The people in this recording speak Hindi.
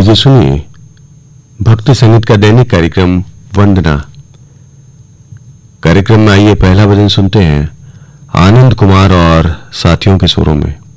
लीजिए सुनिए भक्ति संगीत का दैनिक कार्यक्रम वंदना। कार्यक्रम में आइए पहला भजन सुनते हैं आनंद कुमार और साथियों के सुरों में।